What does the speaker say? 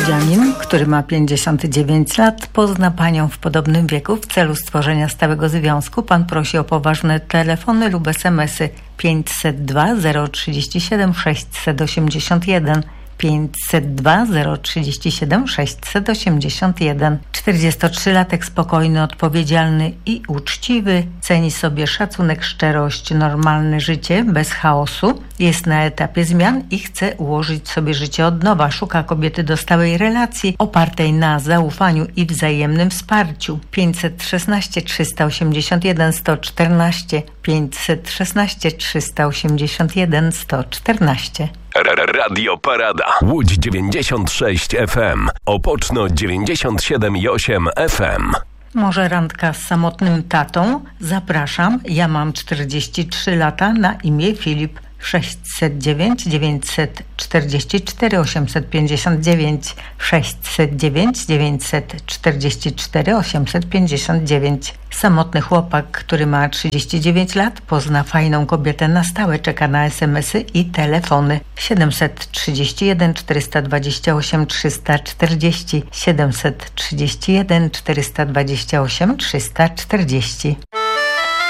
Słodzianin, który ma 59 lat, pozna panią w podobnym wieku. W celu stworzenia stałego związku pan prosi o poważne telefony lub SMS-y 502 037 681 502 037 681. 43-latek spokojny, odpowiedzialny i uczciwy. Ceni sobie szacunek, szczerość, normalne życie bez chaosu. Jest na etapie zmian i chce ułożyć sobie życie od nowa. Szuka kobiety do stałej relacji opartej na zaufaniu i wzajemnym wsparciu. 516 381 114 516 381 114. Radio Parada. Łódź 96 FM. Opoczno 97,8 FM. Może randka z samotnym tatą? Zapraszam. Ja mam 43 lata, na imię Filip. 609 944 859 609 944 859. Samotny chłopak, który ma 39 lat, pozna fajną kobietę na stałe, czeka na SMS-y i telefony 731 428 340 731 428 340.